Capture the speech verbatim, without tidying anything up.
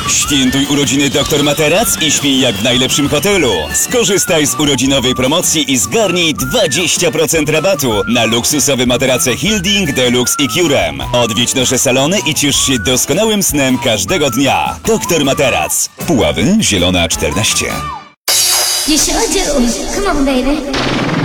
Świętuj urodziny Doktor Materac i śpij jak w najlepszym hotelu. Skorzystaj z urodzinowej promocji i zgarnij dwadzieścia procent rabatu na luksusowe materace Hilding, Deluxe i Curem. Odwiedź nasze salony i ciesz się doskonałym snem każdego dnia. Doktor Materac. Puławy, Zielona czternaście. You sure do. Come on, baby.